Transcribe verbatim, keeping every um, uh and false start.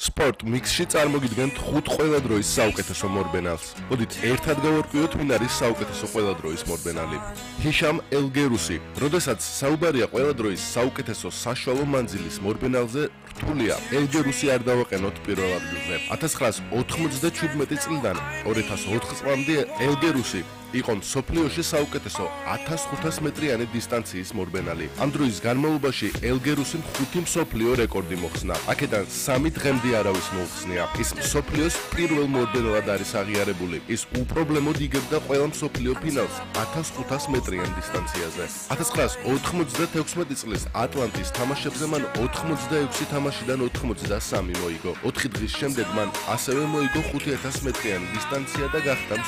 სპორტ მიქსში წარმოგიდგენთ ხუთ ყველა დროის საუკეთესო მორბენალს. მოდით ერთად გავარკვიოთ, ვინ არის საუკეთესო ყველა დროის მორბენალი. ჰიშამ ელგერუსი. როდესაც საუბარია ყველა დროის საუკეთესო საშუალო მანძილის მორბენალზე, რთულია. ელგერუსი არ დავაყენოთ პირველ ადგილზე. ათას ცხრაას ოთხმოცდაჩვიდმეტი წლიდან ორი ათას ოთხ წლამდე ელგერუსი იყო მსოფლიოში საუკეთესო ათას ხუთას მეტრიანი დისტანციის მორბენალი. ამ დროის განმავლობაში ელგერუსიმ ხუთი მსოფლიო რეკორდი მოხსნა. აქედან სამი დღემდე არავის მოუხსნია. ის მსოფლიოს პირველ მორბენალად არის აღიარებული. ის უპრობლემოდ იგებდა ყველა მსოფლიო ფინალს ათას ხუთას მეტრიან დისტანციაზე. ათას ცხრაას ოთხმოცდათექვსმეტი წლის ატლანტის თამაშებზე მან ოთხმოცდაექვსი თამაშიდან ოთხმოცდასამი მოიგო. ოთხი დღის შემდეგ მან ასევე მოიგო ხუთი ათას მეტრიანი დისტანცია და გახდა